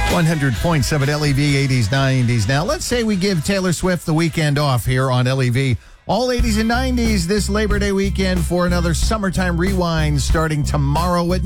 100.7 LEV 80s, 90s. Now, let's say we give Taylor Swift the weekend off here on LEV. All 80s and 90s this Labor Day weekend for another Summertime Rewind starting tomorrow at